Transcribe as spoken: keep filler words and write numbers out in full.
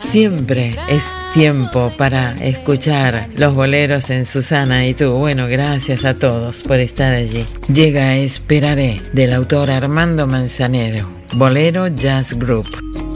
siempre es tiempo para escuchar los boleros en Susana y tú. Bueno, gracias a todos por estar allí. Llega Esperaré, del autor Armando Manzanero, Bolero Jazz Group.